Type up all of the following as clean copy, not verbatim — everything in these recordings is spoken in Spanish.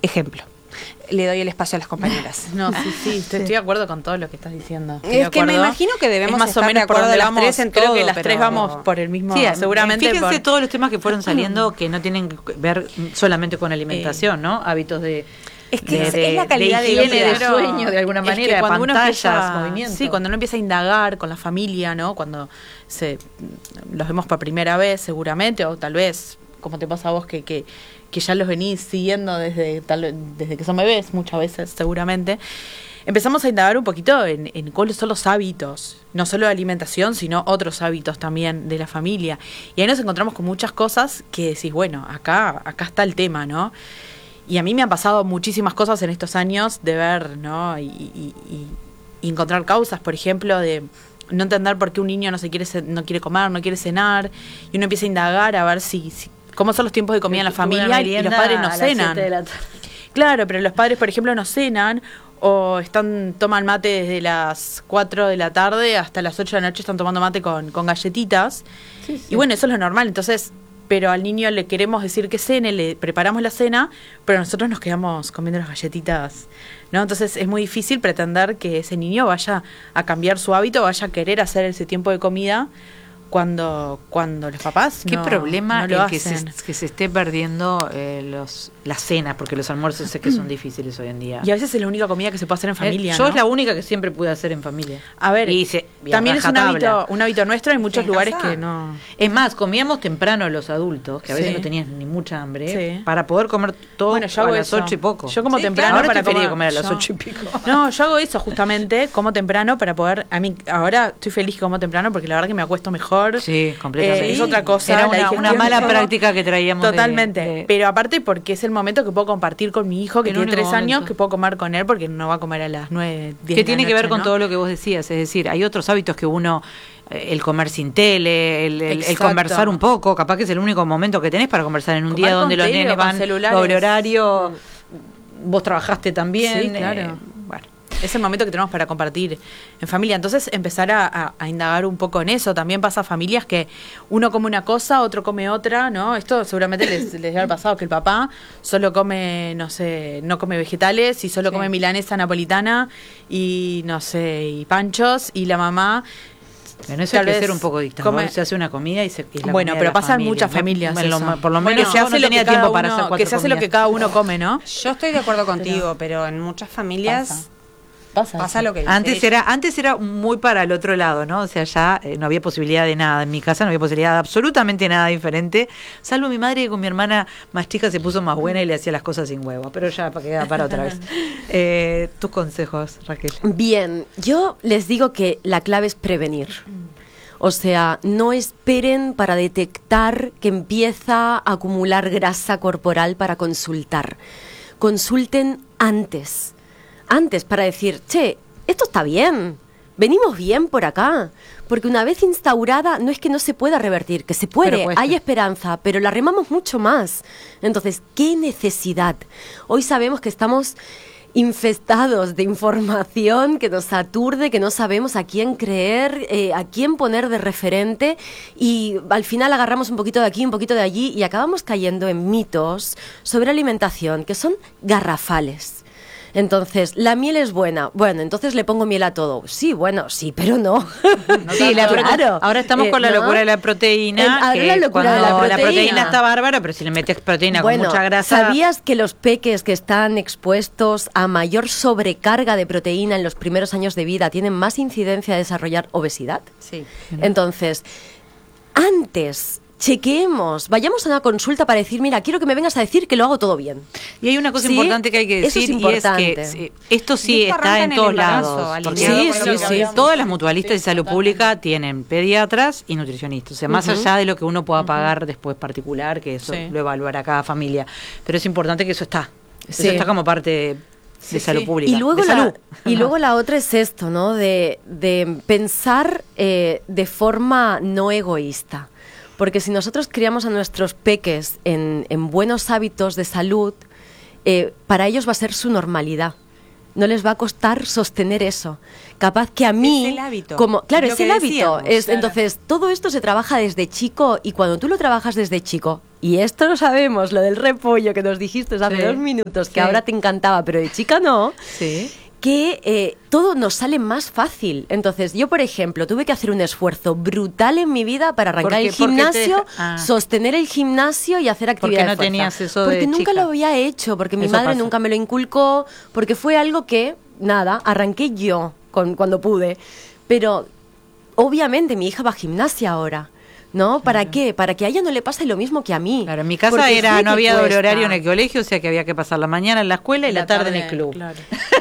Ejemplo. Le doy el espacio a las compañeras. No, sí, estoy de acuerdo con todo lo que estás diciendo. Es que me imagino que debemos más o estar menos de acuerdo por donde las vamos, tres en creo todo, que las tres pero vamos por el mismo, Sí, seguramente. Fíjense todos los temas que fueron saliendo que no tienen que ver solamente con alimentación, ¿no? Hábitos de... Es que es la calidad de higiene, vida. de sueño, de alguna manera, que cuando pantallas, uno empieza, movimiento. Sí, cuando uno empieza a indagar con la familia, ¿no? Cuando los vemos por primera vez, seguramente, o tal vez, como te pasa a vos, que ya los venís siguiendo desde que son bebés, muchas veces, seguramente. Empezamos a indagar un poquito en cuáles son los hábitos, no solo de alimentación, sino otros hábitos también de la familia. Y ahí nos encontramos con muchas cosas que decís, bueno, acá está el tema, ¿no? Y a mí me han pasado muchísimas cosas en estos años de ver, ¿no? Y encontrar causas, por ejemplo, de no entender por qué un niño no quiere comer, no quiere cenar, y uno empieza a indagar a ver si cómo son los tiempos de comida en la familia, y los padres no cenan. Claro, pero los padres, por ejemplo, no cenan, o toman mate desde las 4 de la tarde hasta las 8 de la noche, están tomando mate con galletitas. Sí. Y bueno, eso es lo normal. Entonces, pero al niño le queremos decir que cene, le preparamos la cena, pero nosotros nos quedamos comiendo las galletitas, ¿no? Entonces es muy difícil pretender que ese niño vaya a cambiar su hábito, vaya a querer hacer ese tiempo de comida cuando los papás ¿Qué problema no lo que se esté perdiendo las cenas? Porque los almuerzos sé que son difíciles hoy en día. Y a veces es la única comida que se puede hacer en familia, Yo ¿no? es la única que siempre pude hacer en familia. A ver, también es un hábito nuestro, hay muchos lugares que no... Es más, comíamos temprano los adultos, que a veces no tenían ni mucha hambre, para poder comer todo a las 8 y poco. Yo como temprano ahora para comer a las 8 y pico. No, yo hago eso justamente, como temprano para poder... A mí ahora estoy feliz que como temprano porque la verdad que me acuesto mejor. Sí, completamente. Es otra cosa. Era una mala práctica que traíamos. Totalmente. Pero aparte porque es el momento que puedo compartir con mi hijo, que tiene 3 años, que puedo comer con él porque no va a comer a las 9, 10 que tiene que ver con ¿no? todo lo que vos decías. Es decir, hay otros hábitos que uno... el comer sin tele, el conversar un poco, capaz que es el único momento que tenés para conversar en un día donde los nenes van doble horario, vos trabajaste también. Sí, claro. Bueno, es el momento que tenemos para compartir en familia. Entonces empezar a indagar un poco en eso. También pasa a familias que uno come una cosa, otro come otra, ¿no? Esto seguramente les ha pasado, que el papá solo come, no sé, no come vegetales y solo come milanesa napolitana y, no sé, y panchos, y la mamá... Bueno, eso hay que ser un poco dictador. Se hace una comida y es la bueno, pero pasan muchas familias. Por lo menos se hace no tenía tiempo para hacer 4 que se hace lo que cada uno come, ¿no? Yo estoy de acuerdo contigo, pero en muchas familias pasa lo que dice. Antes era muy para el otro lado, ¿no? O sea, ya no había posibilidad de nada. En mi casa no había posibilidad de absolutamente nada diferente, salvo mi madre, que con mi hermana más chica se puso más buena y le hacía las cosas sin huevo. Pero ya queda para otra vez. Tus consejos, Raquel. Bien, yo les digo que la clave es prevenir. O sea, no esperen para detectar que empieza a acumular grasa corporal para consultar. Consulten antes para decir, che, esto está bien, venimos bien por acá. Porque una vez instaurada, no es que no se pueda revertir, que se puede, hay esperanza, pero la remamos mucho más. Entonces, ¿qué necesidad? Hoy sabemos que estamos infestados de información que nos aturde, que no sabemos a quién creer, a quién poner de referente, y al final agarramos un poquito de aquí, un poquito de allí, y acabamos cayendo en mitos sobre alimentación que son garrafales. Entonces, la miel es buena. Bueno, entonces le pongo miel a todo. Sí, bueno, sí, pero no. Sí, claro. Ahora estamos con la locura de la proteína. La proteína está bárbara, pero si le metes proteína con mucha grasa... ¿Sabías que los peques que están expuestos a mayor sobrecarga de proteína en los primeros años de vida tienen más incidencia de desarrollar obesidad? Sí. Entonces, antes... chequeemos, vayamos a una consulta para decir, mira, quiero que me vengas a decir que lo hago todo bien. Y hay una cosa importante que hay que decir, y es que esto sí está en todos lados. Sí. Todas las mutualistas de salud pública tienen pediatras y nutricionistas. O sea, más allá de lo que uno pueda pagar después particular, que eso lo evaluará cada familia. Pero es importante que eso está. Eso está como parte de salud pública. Y luego la otra es esto, ¿no? De pensar de forma no egoísta. Porque si nosotros criamos a nuestros peques en buenos hábitos de salud, para ellos va a ser su normalidad. No les va a costar sostener eso. Capaz que a mí... Es el hábito. Es el hábito. Entonces, todo esto se trabaja desde chico, y cuando tú lo trabajas desde chico, Y esto lo sabemos, lo del repollo que nos dijiste hace 2 minutos, que ahora te encantaba, pero de chica no. Sí. Que todo nos sale más fácil. Entonces, yo, por ejemplo, tuve que hacer un esfuerzo brutal en mi vida para arrancar el gimnasio, sostener el gimnasio y hacer actividades. ¿Por qué no tenías eso de Porque nunca chica? lo había hecho, porque mi Eso madre pasa. nunca me lo inculcó, porque fue algo que, nada, arranqué yo cuando pude. Pero, obviamente, mi hija va a gimnasia ahora. ¿No? ¿Para qué? Para que a ella no le pase lo mismo que a mí. Claro, en mi casa Porque no había doble cuesta. horario en el colegio, o sea que había que pasar la mañana en la escuela y la tarde en el club. Claro.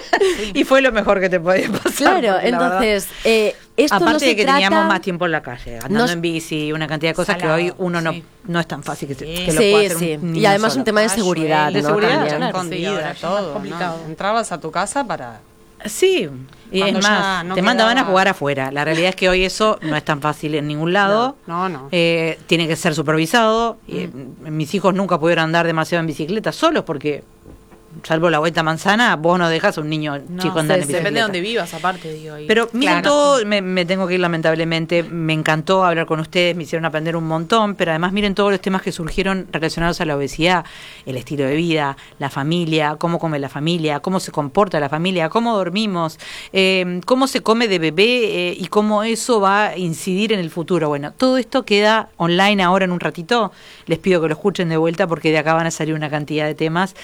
Y fue lo mejor que te podía pasar. Claro, entonces, esto aparte no se de que trata... teníamos más tiempo en la calle, andando en bici, una cantidad de cosas que hoy uno no es tan fácil que lo pueda hacer un niño y además solo. un tema de seguridad, de ¿no? seguridad, También. claro. Escondida, todo, complicado. ¿No? Entrabas a tu casa para... Sí, y Cuando es más, no te mandaban a quedaba- jugar afuera. La realidad es que hoy eso no es tan fácil en ningún lado. No. Tiene que ser supervisado. Mis hijos nunca pudieron andar demasiado en bicicleta solos porque, salvo la vuelta a manzana, vos no dejás a un niño chico andar en bicicleta. Depende de dónde vivas, aparte, digo. Y... Pero miren Claro. todo, me tengo que ir lamentablemente, me encantó hablar con ustedes, me hicieron aprender un montón, pero además miren todos los temas que surgieron relacionados a la obesidad, el estilo de vida, la familia, cómo come la familia, cómo se comporta la familia, cómo dormimos, cómo se come de bebé y cómo eso va a incidir en el futuro. Bueno, todo esto queda online ahora en un ratito, les pido que lo escuchen de vuelta porque de acá van a salir una cantidad de temas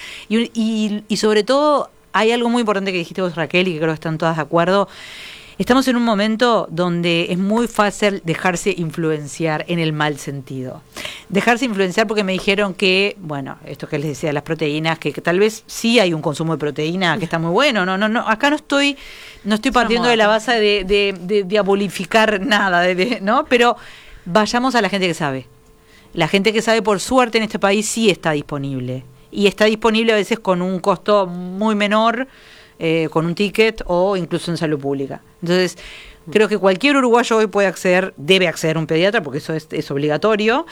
y sobre todo hay algo muy importante que dijiste vos, Raquel, y que creo que están todas de acuerdo. Estamos en un momento donde es muy fácil dejarse influenciar en el mal sentido. Dejarse influenciar porque me dijeron que, bueno, esto que les decía de las proteínas, que tal vez sí hay un consumo de proteína que está muy bueno. No, acá no estoy partiendo de la base de diabolificar nada, ¿no? Pero vayamos a la gente que sabe. La gente que sabe, por suerte, en este país sí está disponible. Y está disponible a veces con un costo muy menor, con un ticket o incluso en salud pública. Entonces, creo que cualquier uruguayo hoy debe acceder a un pediatra, porque eso es obligatorio,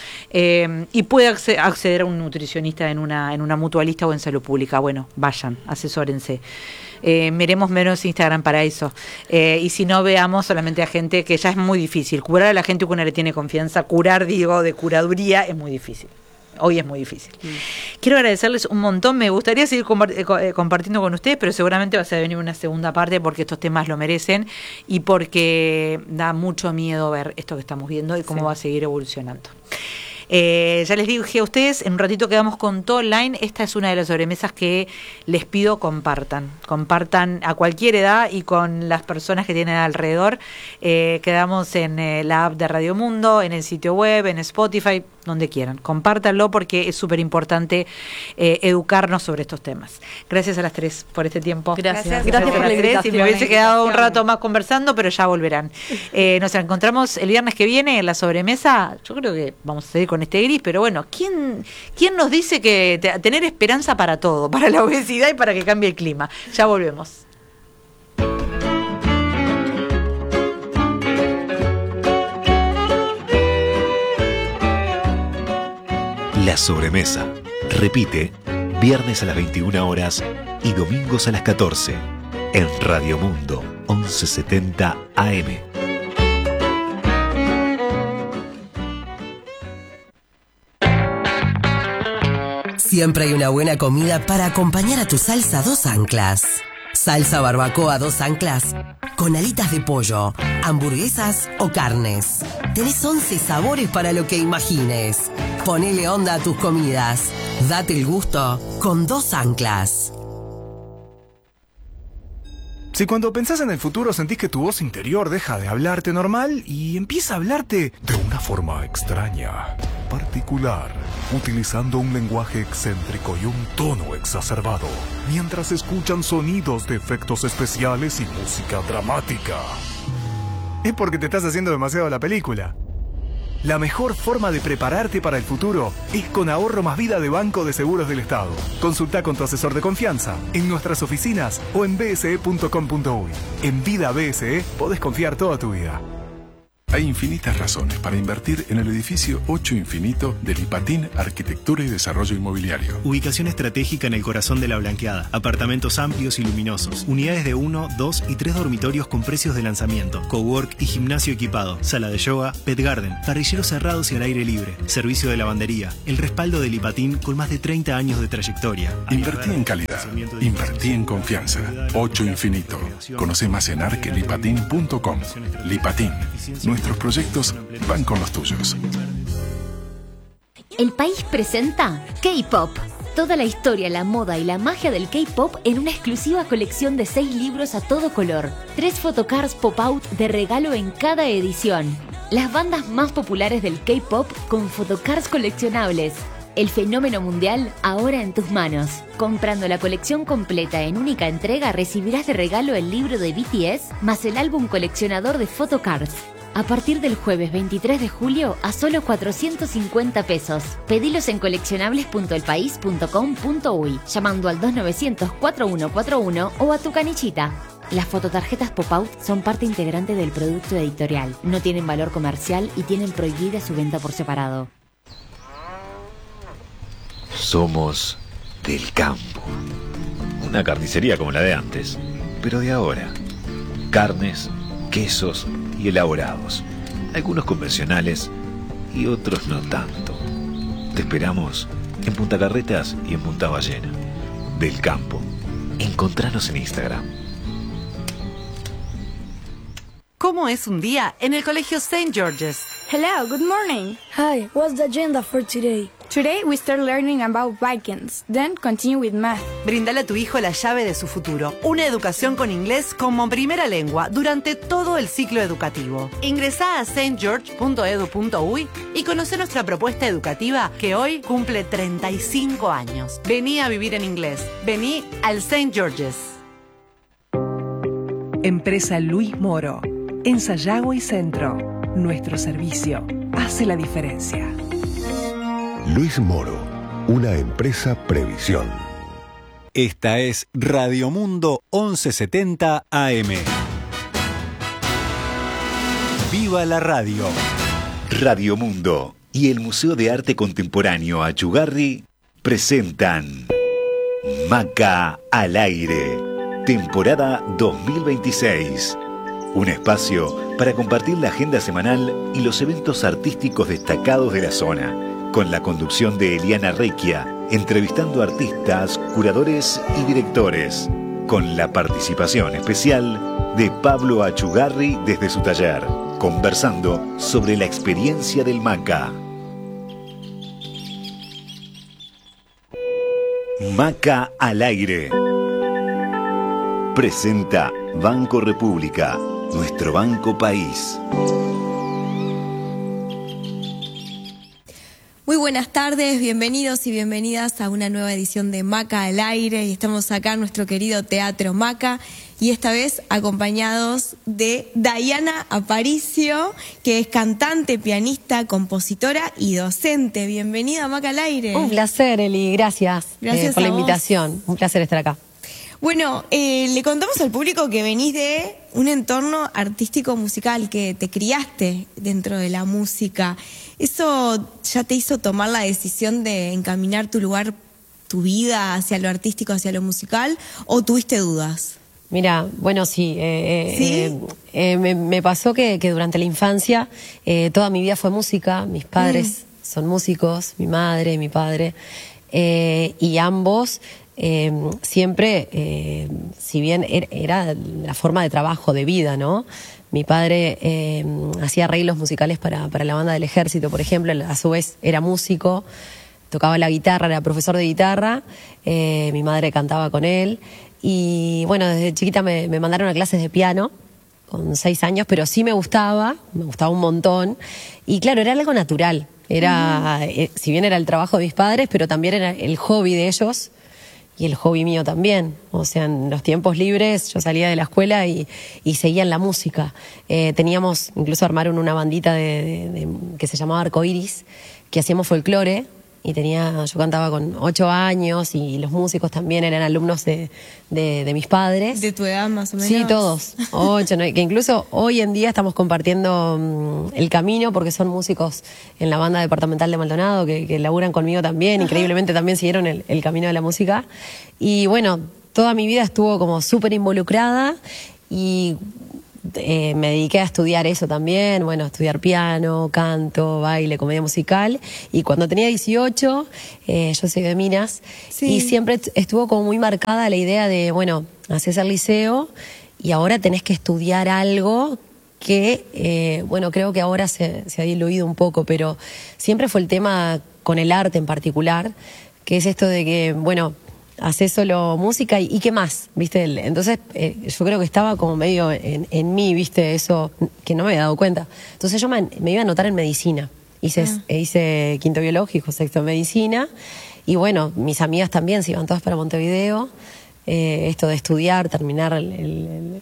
y puede acceder a un nutricionista en una mutualista o en salud pública. Bueno, vayan, asesórense. Miremos menos Instagram para eso. Y si no, veamos solamente a gente que ya es muy difícil. Curar a la gente que uno le tiene confianza, de curaduría, es muy difícil. Hoy es muy difícil. Quiero agradecerles un montón. Me gustaría seguir compartiendo con ustedes, pero seguramente va a venir una segunda parte porque estos temas lo merecen y porque da mucho miedo ver esto que estamos viendo y cómo va a seguir evolucionando. Ya les dije a ustedes, en un ratito quedamos con todo online. Esta es una de las sobremesas que les pido compartan a cualquier edad y con las personas que tienen alrededor. Quedamos en la app de Radio Mundo, en el sitio web, en Spotify, donde quieran. Compártanlo porque es súper importante educarnos sobre estos temas. Gracias a las tres por este tiempo. Gracias por la invitación. Y me hubiese quedado un rato más conversando, pero ya volverán. Nos encontramos el viernes que viene en la sobremesa. Yo creo que vamos a seguir con este gris, pero bueno, ¿quién nos dice que tener esperanza para todo, para la obesidad y para que cambie el clima? Ya volvemos. La sobremesa. Repite, viernes a las 21 horas y domingos a las 14 en Radio Mundo 1170 AM. Siempre hay una buena comida para acompañar a tu salsa Dos Anclas. Salsa barbacoa Dos Anclas, con alitas de pollo, hamburguesas o carnes. Tenés 11 sabores para lo que imagines. Ponele onda a tus comidas. Date el gusto con Dos Anclas. Si cuando pensás en el futuro sentís que tu voz interior deja de hablarte normal y empieza a hablarte de una forma extraña, particular, utilizando un lenguaje excéntrico y un tono exacerbado, mientras escuchan sonidos de efectos especiales y música dramática, es porque te estás haciendo demasiado la película. La mejor forma de prepararte para el futuro es con Ahorro Más Vida de Banco de Seguros del Estado. Consulta con tu asesor de confianza en nuestras oficinas o en bse.com.uy. En Vida BSE podés confiar toda tu vida. Hay infinitas razones para invertir en el edificio 8 Infinito del Lipatín Arquitectura y Desarrollo Inmobiliario. Ubicación estratégica en el corazón de la Blanqueada. Apartamentos amplios y luminosos. Unidades de 1, 2 y 3 dormitorios con precios de lanzamiento. Cowork y gimnasio equipado. Sala de yoga, pet garden. Parrilleros cerrados y al aire libre. Servicio de lavandería. El respaldo del Lipatín con más de 30 años de trayectoria. Invertí en calidad. Invertí en confianza. 8 Infinito. Conoce más en arquelipatin.com. Lipatín. Nuestros proyectos van con los tuyos. El País presenta K-Pop. Toda la historia, la moda y la magia del K-Pop en una exclusiva colección de 6 libros a todo color. 3 photocards pop-out de regalo en cada edición. Las bandas más populares del K-Pop con photocards coleccionables. El fenómeno mundial ahora en tus manos. Comprando la colección completa en única entrega recibirás de regalo el libro de BTS más el álbum coleccionador de photocards. A partir del jueves 23 de julio a solo 450 pesos. Pedilos en coleccionables.elpaís.com.uy llamando al 2900-4141 o a tu canichita. Las fototarjetas pop-out son parte integrante del producto editorial. No tienen valor comercial y tienen prohibida su venta por separado. Somos del campo. Una carnicería como la de antes, pero de ahora. Carnes, quesos y elaborados. Algunos convencionales y otros no tanto. Te esperamos en Punta Carretas y en Punta Ballena. Del campo. Encontranos en Instagram. ¿Cómo es un día en el Colegio St. George's? Hello, good morning. Hi, what's the agenda for today? Today we start learning about Vikings, then continue with math. Brindale a tu hijo la llave de su futuro, una educación con inglés como primera lengua durante todo el ciclo educativo. Ingresá a stgeorge.edu.uy y conoce nuestra propuesta educativa que hoy cumple 35 años. Vení a vivir en inglés. Vení al St. George's. Empresa Luis Moro, en Sayago y Centro. Nuestro servicio hace la diferencia. Luis Moro, una empresa Previsión. Esta es Radio Mundo 1170 AM. ¡Viva la radio! Radio Mundo y el Museo de Arte Contemporáneo Achugarri presentan Maca al Aire, temporada 2026. Un espacio para compartir la agenda semanal y los eventos artísticos destacados de la zona, con la conducción de Eliana Recchia, entrevistando artistas, curadores y directores, con la participación especial de Pablo Achugarri desde su taller, conversando sobre la experiencia del Maca. Maca al Aire. Presenta Banco República, nuestro banco país. Muy buenas tardes, bienvenidos y bienvenidas a una nueva edición de Maca al Aire. Y estamos acá en nuestro querido Teatro Maca y esta vez acompañados de Dayana Aparicio, que es cantante, pianista, compositora y docente. Bienvenida a Maca al Aire. Un placer, Eli, gracias por la invitación. Un placer estar acá. Bueno, le contamos al público que venís de un entorno artístico musical, que te criaste dentro de la música. ¿Eso ya te hizo tomar la decisión de encaminar tu lugar, tu vida hacia lo artístico, hacia lo musical, o tuviste dudas? Mira, bueno, sí. Me pasó que durante la infancia toda mi vida fue música. Mis padres son músicos, mi madre, mi padre, y ambos... siempre, si bien era la forma de trabajo, de vida, ¿no? Mi padre hacía arreglos musicales para la banda del ejército, por ejemplo, a su vez era músico, tocaba la guitarra, era profesor de guitarra, mi madre cantaba con él, y bueno, desde chiquita me mandaron a clases de piano, con 6 años, pero sí me gustaba un montón, y claro, era algo natural, era, si bien era el trabajo de mis padres, pero también era el hobby de ellos, y el hobby mío también. O sea, en los tiempos libres yo salía de la escuela y seguía en la música. Teníamos, incluso armaron una bandita que se llamaba Arcoiris, que hacíamos folclore, y yo cantaba con 8 años y los músicos también eran alumnos de mis padres. ¿De tu edad más o menos? Sí, todos, 8, ¿no? Que incluso hoy en día estamos compartiendo el camino porque son músicos en la banda departamental de Maldonado que laburan conmigo también, increíblemente también siguieron el camino de la música. Y bueno, toda mi vida estuvo como súper involucrada y me dediqué a estudiar eso también, bueno, a estudiar piano, canto, baile, comedia musical. Y cuando tenía 18, yo soy de Minas, y siempre estuvo como muy marcada la idea de, bueno, hacés el liceo y ahora tenés que estudiar algo que, bueno, creo que ahora se ha diluido un poco, pero siempre fue el tema con el arte en particular, que es esto de que, bueno, hacés solo música y qué más, ¿viste? Entonces yo creo que estaba como medio en mí, ¿viste? Eso que no me había dado cuenta. Entonces yo me iba a anotar en medicina. Hice quinto biológico, sexto medicina, y bueno, mis amigas también se iban todas para Montevideo. Esto de estudiar, terminar el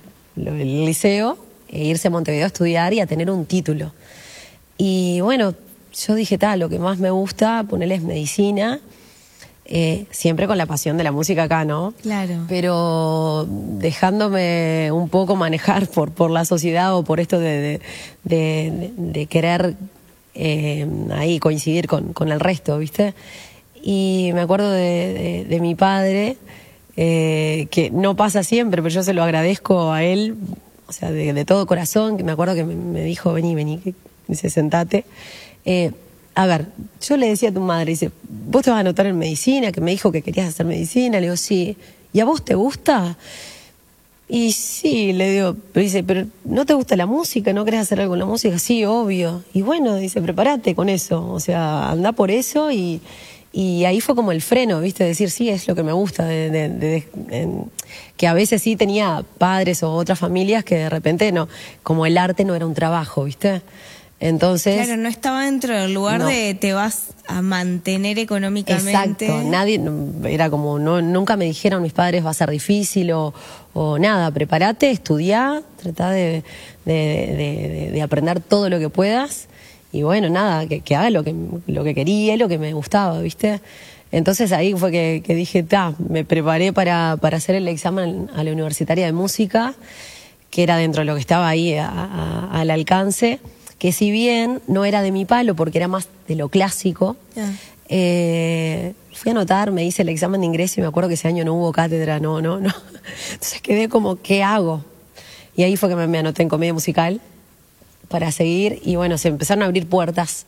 liceo, e irse a Montevideo a estudiar y a tener un título. Y bueno, yo dije, lo que más me gusta, ponerles medicina. Siempre con la pasión de la música acá, ¿no? Claro. Pero dejándome un poco manejar por la sociedad o por esto de querer ahí coincidir con el resto, ¿viste? Y me acuerdo de mi padre, que no pasa siempre, pero yo se lo agradezco a él, o sea, de todo corazón, que me acuerdo que me dijo, vení, dice, sentate. A ver, yo le decía a tu madre, dice, ¿vos te vas a anotar en medicina? Que me dijo que querías hacer medicina. Le digo, sí. ¿Y a vos te gusta? Y sí, le digo, pero dice, ¿pero no te gusta la música? ¿No querés hacer algo con la música? Sí, obvio. Y bueno, dice, prepárate con eso. O sea, andá por eso y ahí fue como el freno, ¿viste? Decir, sí, es lo que me gusta. Que a veces sí tenía padres o otras familias que de repente no, como el arte no era un trabajo, ¿viste? Entonces, claro, no estaba dentro del lugar de te vas a mantener económicamente. Exacto, nadie, era como, nunca me dijeron mis padres va a ser difícil o nada, prepárate, estudiá, tratá de aprender todo lo que puedas y bueno, nada, que haga lo que quería y lo que me gustaba, ¿viste? Entonces ahí fue que dije, me preparé para hacer el examen a la Universitaria de Música, que era dentro de lo que estaba ahí al alcance, que si bien no era de mi palo porque era más de lo clásico, fui a anotar, me hice el examen de ingreso y me acuerdo que ese año no hubo cátedra, no. Entonces quedé como, ¿qué hago? Y ahí fue que me anoté en comedia musical para seguir y bueno, se empezaron a abrir puertas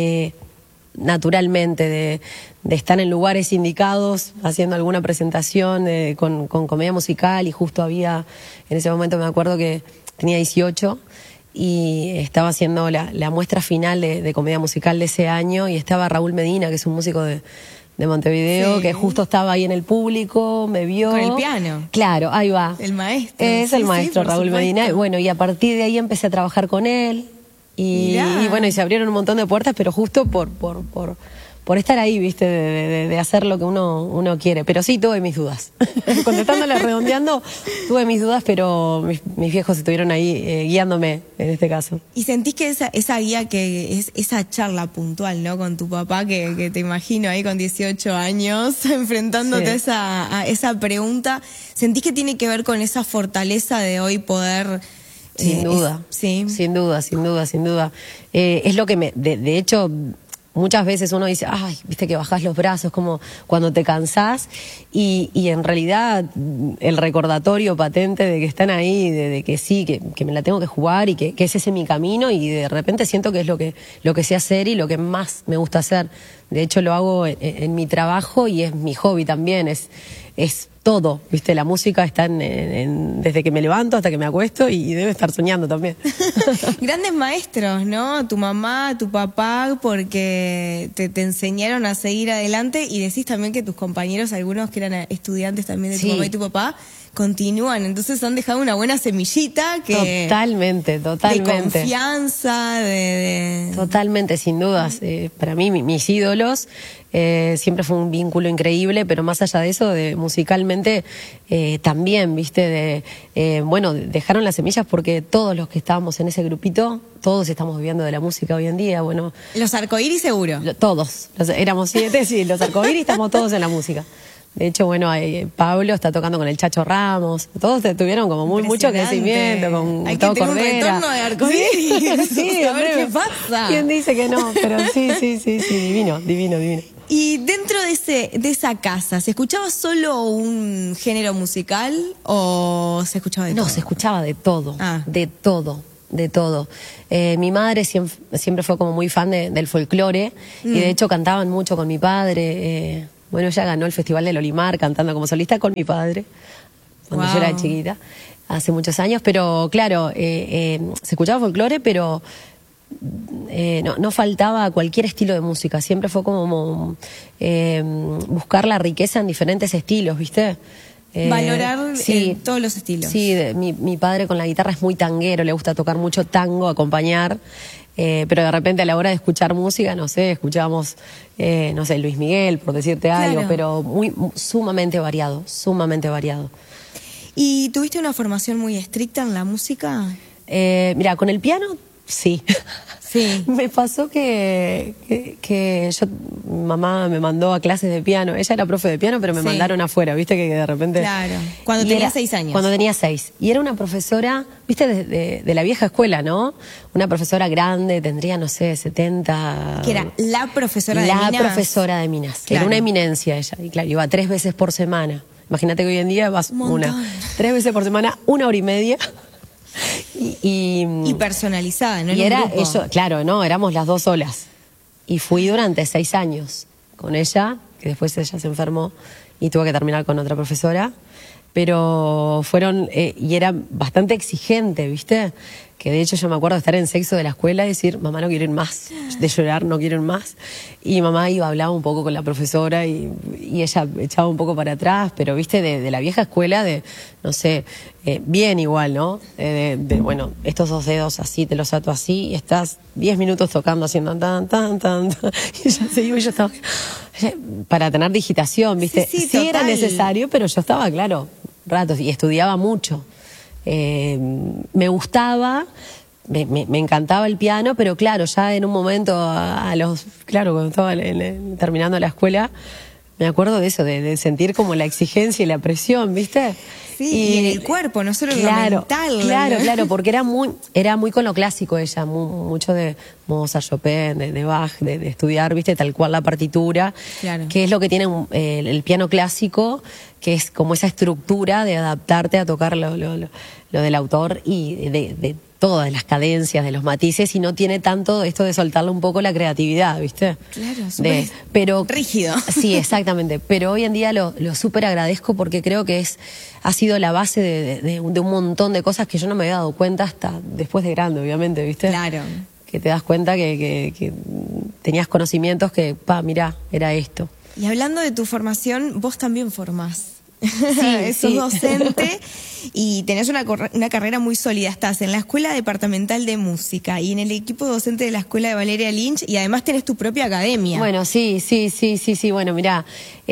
naturalmente de estar en lugares indicados haciendo alguna presentación con comedia musical y justo había, en ese momento me acuerdo que tenía 18 y estaba haciendo la muestra final de comedia musical de ese año y estaba Raúl Medina, que es un músico de Montevideo, que justo estaba ahí en el público, me vio. Con el piano. Claro, ahí va. El maestro. Es el maestro Raúl Medina. Bueno, y a partir de ahí empecé a trabajar con él y bueno, y se abrieron un montón de puertas, pero justo por estar ahí, ¿viste? De hacer lo que uno quiere. Pero sí, tuve mis dudas. Contestándole, redondeando, tuve mis dudas, pero mis viejos estuvieron ahí guiándome en este caso. ¿Y sentís que esa guía, que es esa charla puntual, ¿no? Con tu papá, que te imagino ahí con 18 años, enfrentándote a esa pregunta, ¿sentís que tiene que ver con esa fortaleza de hoy poder... Sin duda. Sí. Sin duda. Es lo que de hecho... Muchas veces uno dice, viste que bajás los brazos, como cuando te cansás, y en realidad el recordatorio patente de que están ahí, de que sí, que me la tengo que jugar y que es ese mi camino, y de repente siento que es lo que sé hacer y lo que más me gusta hacer. De hecho lo hago en mi trabajo y es mi hobby también, es todo, ¿viste? La música está desde que me levanto hasta que me acuesto y debe estar soñando también. Grandes maestros, ¿no? Tu mamá, tu papá, porque te enseñaron a seguir adelante y decís también que tus compañeros, algunos que eran estudiantes también de tu mamá y tu papá, continúan. Entonces han dejado una buena semillita que... Totalmente. De confianza, Totalmente, sin dudas. Para mí, mis ídolos, siempre fue un vínculo increíble, pero más allá de eso, musicalmente seguramente también, viste, dejaron las semillas porque todos los que estábamos en ese grupito, todos estamos viviendo de la música hoy en día, bueno. Los arcoíris seguro. Todos, éramos 7, sí, los arcoíris estamos todos en la música. De hecho, bueno, Pablo está tocando con el Chacho Ramos. Todos tuvieron como mucho crecimiento con Gustavo Cordera. Un retorno de arcoíris. Sí, a ver qué pasa. ¿Quién dice que no? Pero sí, divino. Y dentro de esa casa, ¿se escuchaba solo un género musical o se escuchaba de todo? No, se escuchaba de todo, de todo. Mi madre siempre fue como muy fan del folclore y de hecho cantaban mucho con mi padre. Bueno, ella ganó el Festival del Olimar cantando como solista con mi padre, cuando yo era chiquita, hace muchos años. Pero claro, se escuchaba folclore, pero no faltaba cualquier estilo de música. Siempre fue como buscar la riqueza en diferentes estilos, ¿viste? Valorar todos los estilos. Sí, mi padre con la guitarra es muy tanguero, le gusta tocar mucho tango, acompañar. Pero de repente a la hora de escuchar música, no sé, escuchábamos, Luis Miguel, por decirte algo, pero sumamente variado. ¿Y tuviste una formación muy estricta en la música? Mira, con el piano, sí. Sí. Me pasó que mamá me mandó a clases de piano. Ella era profe de piano, pero me mandaron afuera, viste, que de repente... Claro, cuando tenía 6 años. Cuando tenía 6. Y era una profesora, viste, de la vieja escuela, ¿no? Una profesora grande, tendría, no sé, 70... Que era la profesora de Minas. La profesora de Minas. Claro. Era una eminencia ella. Y claro, iba 3 veces por semana. Imagínate que hoy en día vas 3 veces por semana, 1 hora y media... Y personalizada, ¿no? Y era eso, claro, no, éramos las 2 solas. Y fui durante 6 años con ella, que después ella se enfermó y tuve que terminar con otra profesora. Pero fueron, y era bastante exigente, ¿viste? Que de hecho yo me acuerdo de estar en sexto de la escuela y decir, mamá, no quiero ir más, de llorar, no quiero ir más. Y mamá hablaba un poco con la profesora y ella echaba un poco para atrás, pero viste, de la vieja escuela, no sé, bien igual, ¿no? Bueno, estos 2 dedos así, te los ato así y estás 10 minutos tocando, haciendo tan. Y ella se iba y yo estaba, para tener digitación, viste. Sí era necesario, pero yo estaba, claro, ratos y estudiaba mucho. Me gustaba, me encantaba el piano, pero claro, ya en un momento, cuando estaba terminando la escuela, me acuerdo de eso, de sentir como la exigencia y la presión, ¿viste? Sí, y en el cuerpo, no solo en lo mental. Claro, porque era muy con lo clásico ella, mucho de Mozart, Chopin, de Bach, de estudiar, ¿viste? Tal cual la partitura, que es lo que tiene el piano clásico, que es como esa estructura de adaptarte a tocar lo del autor y de todas las cadencias, de los matices, y no tiene tanto esto de soltarle un poco la creatividad, ¿viste? Claro, pero rígido. Sí, exactamente. Pero hoy en día lo súper agradezco porque creo que ha sido la base de un montón de cosas que yo no me había dado cuenta hasta después de grande, obviamente, ¿viste? Claro. Que te das cuenta que tenías conocimientos que, mirá, era esto. Y hablando de tu formación, vos también formás. Sí, sos docente y tenés una carrera muy sólida. Estás en la Escuela Departamental de Música y en el equipo docente de la Escuela de Valeria Lynch y además tenés tu propia academia. Bueno, sí. Bueno, mirá,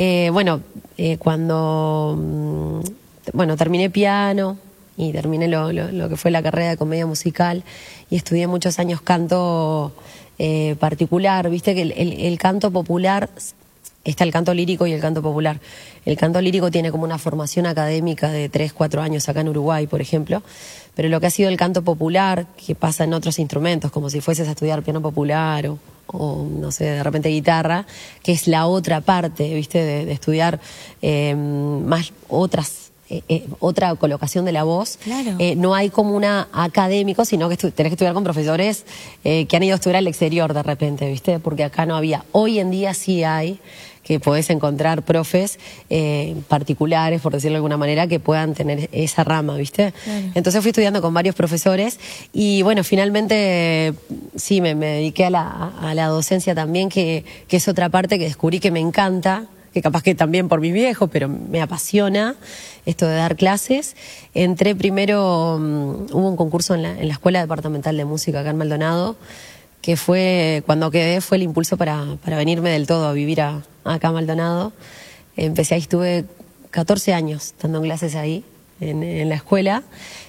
cuando terminé piano y terminé lo que fue la carrera de comedia musical y estudié muchos años canto particular. Viste que el canto popular... Está el canto lírico y el canto popular. El canto lírico tiene como una formación académica de 3-4 años acá en Uruguay, por ejemplo. Pero lo que ha sido el canto popular, que pasa en otros instrumentos, como si fueses a estudiar piano popular o no sé, de repente guitarra, que es la otra parte, ¿viste? De estudiar más otra colocación de la voz. Claro. No hay como una académico, sino que tenés que estudiar con profesores que han ido a estudiar al exterior de repente, ¿viste? Porque acá no había. Hoy en día sí hay, que podés encontrar profes particulares, por decirlo de alguna manera, que puedan tener esa rama, ¿viste? Claro. Entonces fui estudiando con varios profesores y bueno, finalmente sí, me dediqué a la docencia también, que es otra parte que descubrí que me encanta, que capaz que también por mis viejos, pero me apasiona esto de dar clases. Entré primero, hubo un concurso en la Escuela Departamental de Música acá en Maldonado, que cuando quedé fue el impulso para venirme del todo a vivir acá a Maldonado. Empecé ahí, estuve 14 años dando clases ahí, en la escuela,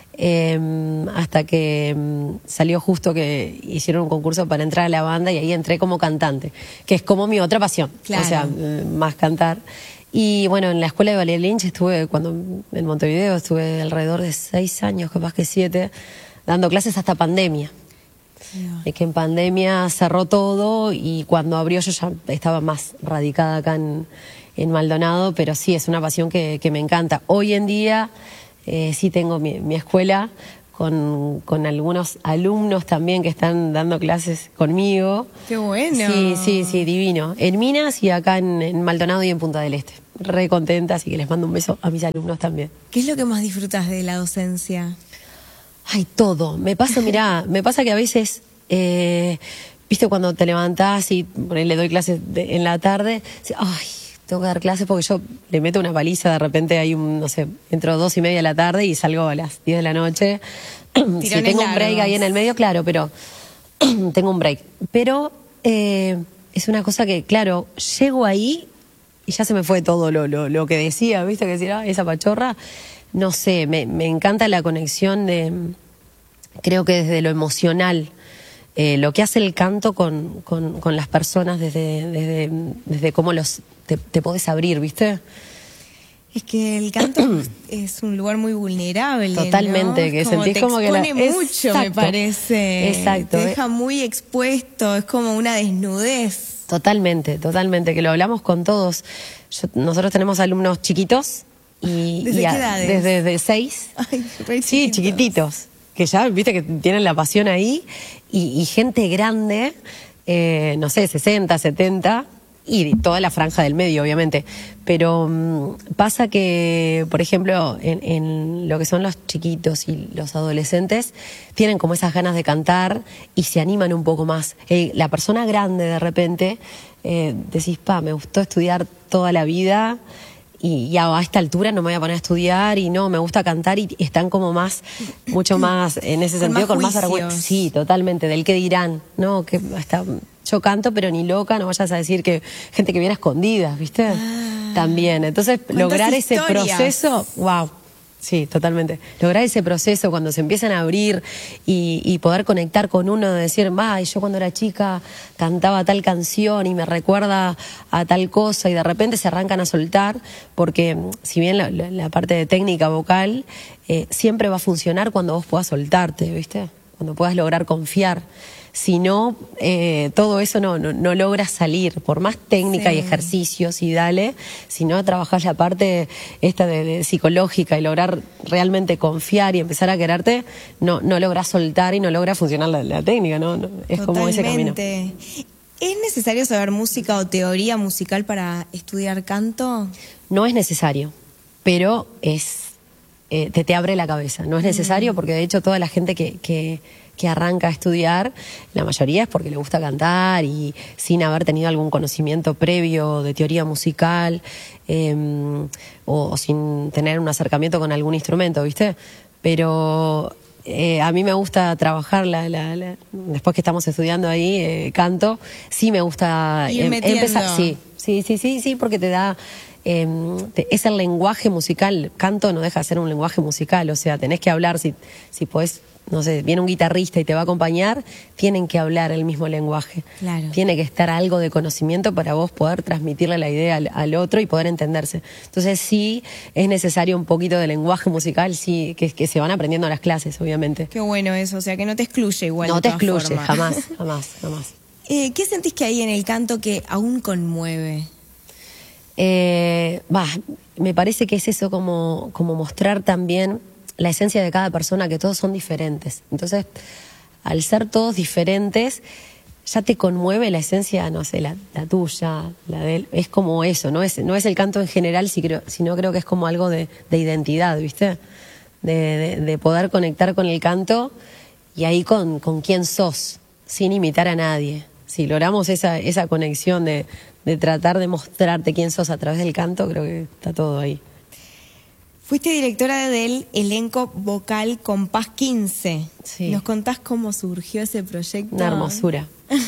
hasta que salió justo que hicieron un concurso para entrar a la banda y ahí entré como cantante, que es como mi otra pasión, o sea, más cantar. Y bueno, en la escuela de Valeria Lynch en Montevideo estuve alrededor de 6 años, capaz que 7, dando clases hasta pandemia. Es que en pandemia cerró todo y cuando abrió yo ya estaba más radicada acá en Maldonado, pero sí, es una pasión que me encanta. Hoy en día sí tengo mi escuela con algunos alumnos también que están dando clases conmigo. ¡Qué bueno! Sí, divino. En Minas y acá en Maldonado y en Punta del Este. Re contenta, así que les mando un beso a mis alumnos también. ¿Qué es lo que más disfrutas de la docencia? Ay, todo. Me pasa que a veces, viste, cuando te levantás y le doy clases en la tarde, ay, tengo que dar clases porque yo le meto una paliza, de repente hay entro 2:30 de la tarde y salgo a las 10 de la noche. Si tengo un break ahí en el medio, claro, pero tengo un break. Pero es una cosa que, claro, llego ahí y ya se me fue todo lo que decía, viste, que decía, esa pachorra. No sé, me encanta la conexión creo que desde lo emocional, lo que hace el canto con las personas desde cómo te podés abrir, ¿viste? Es que el canto es un lugar muy vulnerable. Totalmente, ¿no? que sentís como que te expone mucho, me parece. Exacto. Te deja muy expuesto, es como una desnudez. Totalmente, que lo hablamos con todos. Nosotros tenemos alumnos chiquitos. ¿Desde qué edades? Desde 6. Ay, sí, chiquititos. Que ya, viste, que tienen la pasión ahí. Y gente grande, 60, 70, y toda la franja del medio, obviamente. Pero pasa que, por ejemplo, en lo que son los chiquitos y los adolescentes, tienen como esas ganas de cantar y se animan un poco más. La persona grande, de repente, decís, me gustó estudiar toda la vida, y a esta altura no me voy a poner a estudiar y no, me gusta cantar, y están como mucho más, en ese sentido, con más vergüenza. Sí, totalmente, del que dirán, ¿no? Que hasta yo canto, pero ni loca, no vayas a decir que gente que viene a escondidas, ¿viste? También. Entonces, lograr ese proceso, wow. Sí, totalmente. Lograr ese proceso cuando se empiezan a abrir y poder conectar con uno, de decir, yo cuando era chica cantaba tal canción y me recuerda a tal cosa, y de repente se arrancan a soltar, porque si bien la parte de técnica vocal siempre va a funcionar cuando vos puedas soltarte, ¿viste? Cuando puedas lograr confiar. Si no, todo eso no logra salir, por más técnica y ejercicios y si no trabajás la parte esta de psicológica y lograr realmente confiar y empezar a quererte, no lográs soltar y no logra funcionar la técnica, ¿no? Es como ese camino. ¿Es necesario saber música o teoría musical para estudiar canto? No es necesario, pero te abre la cabeza. No es necesario porque, de hecho, toda la gente que arranca a estudiar, la mayoría es porque le gusta cantar y sin haber tenido algún conocimiento previo de teoría musical, o sin tener un acercamiento con algún instrumento, ¿viste? Pero a mí me gusta trabajar después que estamos estudiando ahí canto, sí me gusta empezar, sí, porque te da es el lenguaje musical. Canto no deja de ser un lenguaje musical, o sea, tenés que hablar, si podés, no sé, viene un guitarrista y te va a acompañar, tienen que hablar el mismo lenguaje. Claro. Tiene que estar algo de conocimiento para vos poder transmitirle la idea al otro y poder entenderse. Entonces sí, es necesario un poquito de lenguaje musical, sí, que se van aprendiendo en las clases, obviamente. Qué bueno eso, o sea, que no te excluye igual. No te excluye, jamás. ¿Qué sentís que hay en el canto que aún conmueve? Me parece que es eso, como mostrar también la esencia de cada persona, que todos son diferentes. Entonces, al ser todos diferentes, ya te conmueve la esencia, no sé, la tuya, la de él. Es como eso, no es el canto en general, sino creo que es como algo de identidad, ¿viste? De poder conectar con el canto y ahí con quién sos, sin imitar a nadie. Si logramos esa conexión de tratar de mostrarte quién sos a través del canto, creo que está todo ahí. Fuiste directora del elenco vocal Compás 15. Sí. ¿Nos contás cómo surgió ese proyecto? Una hermosura.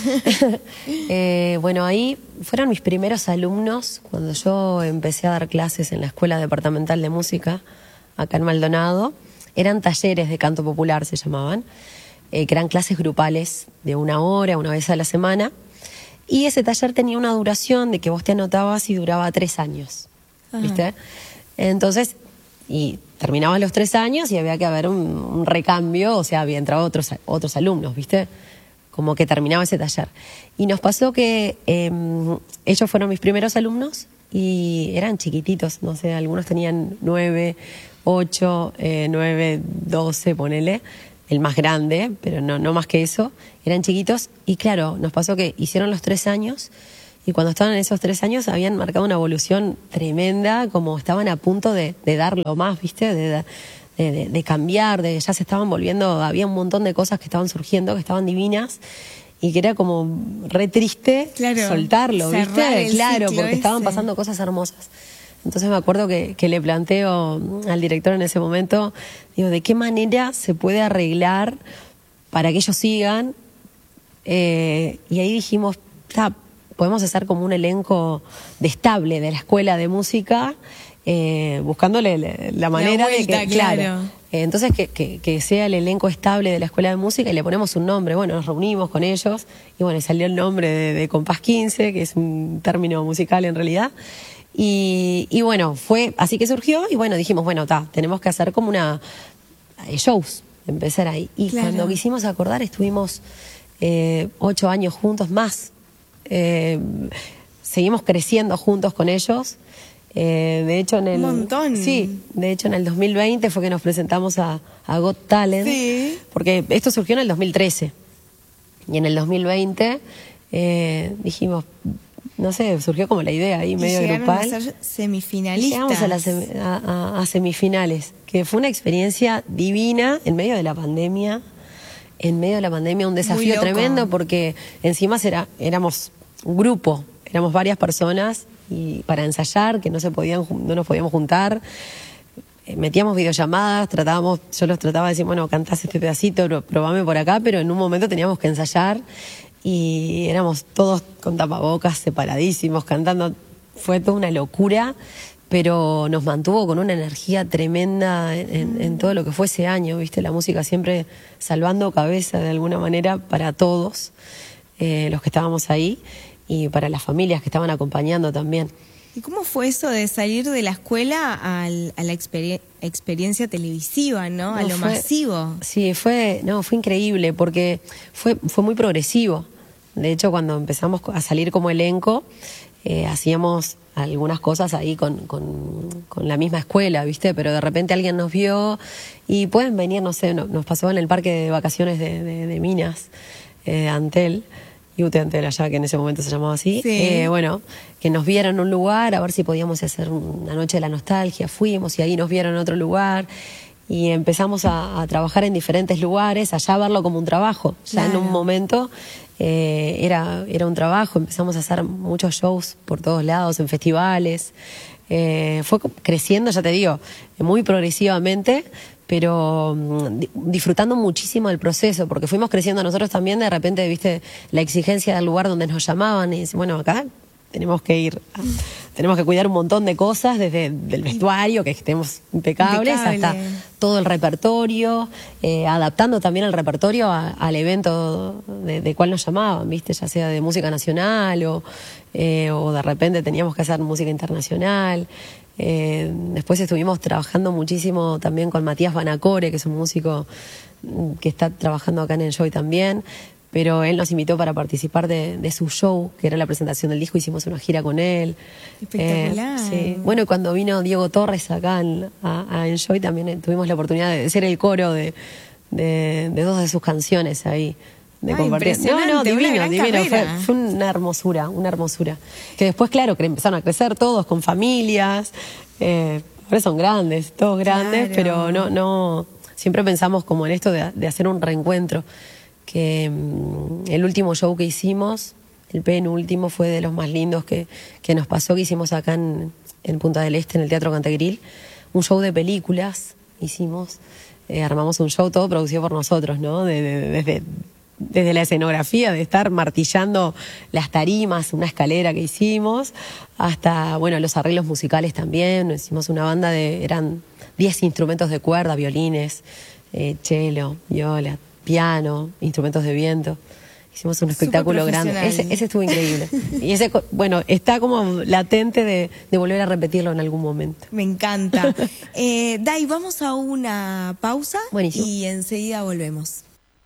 Bueno, ahí fueron mis primeros alumnos cuando yo empecé a dar clases en la Escuela Departamental de Música, acá en Maldonado. Eran talleres de canto popular, se llamaban, que eran clases grupales de 1 hora, una vez a la semana. Y ese taller tenía una duración de que vos te anotabas y duraba 3 años. ¿Viste? Entonces, y terminaban los 3 años y había que haber un recambio, o sea, había entrado otros alumnos, ¿viste? Como que terminaba ese taller. Y nos pasó que ellos fueron mis primeros alumnos y eran chiquititos, no sé, algunos tenían 9, 8, 9, 12, ponele, el más grande, pero no más que eso, eran chiquitos. Y claro, nos pasó que hicieron los 3 años y cuando estaban en esos 3 años habían marcado una evolución tremenda, como estaban a punto de dar lo más, ¿viste? De cambiar, ya se estaban volviendo, había un montón de cosas que estaban surgiendo, que estaban divinas, y que era como re triste soltarlo, ¿viste? Claro, porque estaban pasando cosas hermosas. Entonces me acuerdo que le planteo al director en ese momento, digo, ¿de qué manera se puede arreglar para que ellos sigan? Y ahí dijimos, podemos hacer como un elenco estable de la escuela de música, buscándole la manera de que, claro. Entonces que sea el elenco estable de la escuela de música y le ponemos un nombre. Bueno, nos reunimos con ellos y bueno, salió el nombre de Compás 15, que es un término musical en realidad. Y bueno, fue así que surgió y bueno, dijimos, bueno, tenemos que hacer como shows, empezar ahí. Y cuando quisimos acordar estuvimos 8 años juntos más. Seguimos creciendo juntos con ellos. De hecho en el un montón. Sí, de hecho en el 2020 fue que nos presentamos a Got Talent, porque esto surgió en el 2013 y en el 2020 dijimos, no sé, surgió como la idea ahí medio grupal. A ser semifinalistas. Llegamos a semifinales, que fue una experiencia divina en medio de la pandemia. En medio de la pandemia, un desafío tremendo, porque encima éramos un grupo, éramos varias personas y para ensayar, que no nos podíamos juntar. Metíamos videollamadas, yo los trataba de decir, bueno, cantás este pedacito, probame por acá, pero en un momento teníamos que ensayar y éramos todos con tapabocas, separadísimos, cantando. Fue toda una locura, pero nos mantuvo con una energía tremenda en todo lo que fue ese año, ¿viste? La música siempre salvando cabeza de alguna manera para todos los que estábamos ahí y para las familias que estaban acompañando también. ¿Y cómo fue eso de salir de la escuela a la experiencia televisiva, ¿no? A lo masivo. Sí, fue increíble porque fue muy progresivo. De hecho, cuando empezamos a salir como elenco, hacíamos algunas cosas ahí con la misma escuela, ¿viste? Pero de repente alguien nos vio y pueden venir, no sé, nos pasó en el parque de vacaciones de Minas, Antel, UTE Antel allá, que en ese momento se llamaba así. Bueno, que nos vieron en un lugar, a ver si podíamos hacer una noche de la nostalgia. Fuimos y ahí nos vieron en otro lugar y empezamos a trabajar en diferentes lugares, allá a verlo como un trabajo. Ya en un momento era un trabajo, empezamos a hacer muchos shows por todos lados, en festivales. Fue creciendo, ya te digo, muy progresivamente, pero disfrutando muchísimo del proceso, porque fuimos creciendo nosotros también. De repente, viste, la exigencia del lugar donde nos llamaban y dicen, bueno, acá tenemos que cuidar un montón de cosas, desde el vestuario, que estemos impecables, hasta todo el repertorio, adaptando también el repertorio al evento de cual nos llamaban, viste, ya sea de música nacional o de repente teníamos que hacer música internacional. Después estuvimos trabajando muchísimo también con Matías Banacore, que es un músico que está trabajando acá en Enjoy también, pero él nos invitó para participar de su show, que era la presentación del disco. Hicimos una gira con él. Espectacular. Sí. Bueno, y cuando vino Diego Torres acá a Enjoy, también tuvimos la oportunidad de ser el coro de 2 de sus canciones ahí. De compartir. No, divino. Fue una hermosura. Que después, claro, que empezaron a crecer todos con familias. Ahora son grandes, todos grandes, pero no. Siempre pensamos como en esto de hacer un reencuentro. Que el último show que hicimos, el penúltimo, fue de los más lindos que nos pasó, que hicimos acá en Punta del Este, en el Teatro Cantegril. un show de películas, hicimos, armamos un show todo producido por nosotros, ¿no? Desde la escenografía, de estar martillando las tarimas, una escalera que hicimos, hasta, bueno, los arreglos musicales también. Hicimos una banda eran 10 instrumentos de cuerda, violines, cello, viola, piano, instrumentos de viento. Hicimos un espectáculo grande. Ese estuvo increíble. Y ese, bueno, está como latente de volver a repetirlo en algún momento. Me encanta. Dai, vamos a una pausa. Buenísimo. Y enseguida volvemos.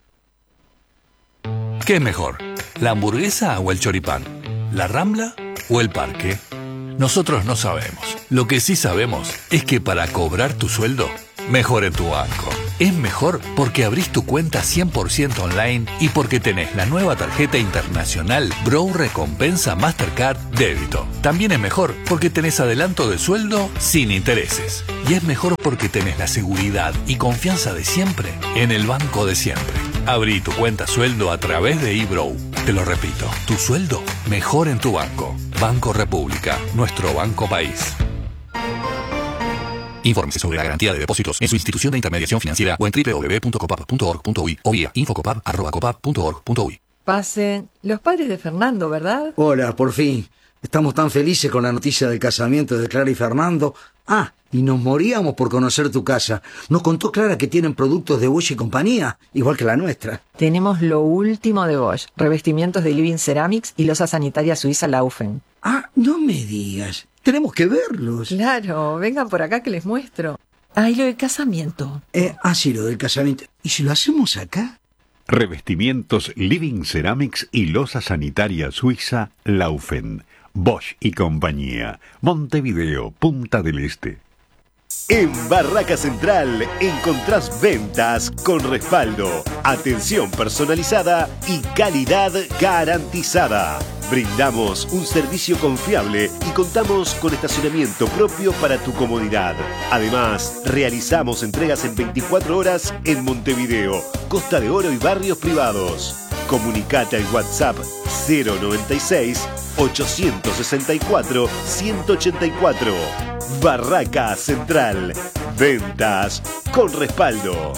¿Qué es mejor? ¿La hamburguesa o el choripán? ¿La Rambla o el parque? Nosotros no sabemos. Lo que sí sabemos es que para cobrar tu sueldo, mejor en tu banco. Es mejor porque abrís tu cuenta 100% online y porque tenés la nueva tarjeta internacional Brow Recompensa Mastercard Débito. También es mejor porque tenés adelanto de sueldo sin intereses. Y es mejor porque tenés la seguridad y confianza de siempre en el banco de siempre. Abrí tu cuenta sueldo a través de eBrow. Te lo repito, tu sueldo mejor en tu banco. Banco República, nuestro banco país. Infórmese sobre la garantía de depósitos en su institución de intermediación financiera o en www.copap.org.uy o vía infocopap@copap.org.uy. Pasen. Los padres de Fernando, ¿verdad? Hola, por fin. Estamos tan felices con la noticia del casamiento de Clara y Fernando. Y nos moríamos por conocer tu casa. Nos contó Clara que tienen productos de Bosch y compañía, igual que la nuestra. Tenemos lo último de Bosch. Revestimientos de Living Ceramics y losa sanitaria suiza Laufen. No me digas. Tenemos que verlos. Claro, vengan por acá que les muestro. Y lo del casamiento. Sí, lo del casamiento. ¿Y si lo hacemos acá? Revestimientos Living Ceramics y losa sanitaria suiza Laufen. Bosch y compañía. Montevideo, Punta del Este. En Barraca Central encontrás ventas con respaldo, atención personalizada y calidad garantizada. Brindamos un servicio confiable y contamos con estacionamiento propio para tu comodidad. Además, realizamos entregas en 24 horas en Montevideo, Costa de Oro y barrios privados. Comunicate al WhatsApp 096 864 184. Barraca Central. Ventas con respaldo.